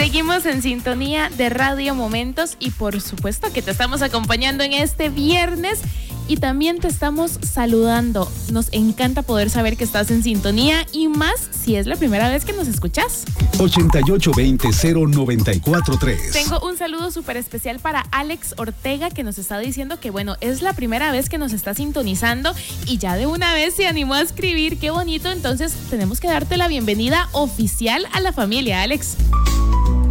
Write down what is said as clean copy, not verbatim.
Seguimos en sintonía de Radio Momentos y por supuesto que te estamos acompañando en este viernes y también te estamos saludando. Nos encanta poder saber que estás en sintonía y más si es la primera vez que nos escuchas. 8820-0943. Tengo un saludo súper especial para Alex Ortega que nos está diciendo que bueno, es la primera vez que nos está sintonizando y ya de una vez se animó a escribir. Qué bonito, entonces tenemos que darte la bienvenida oficial a la familia, Alex.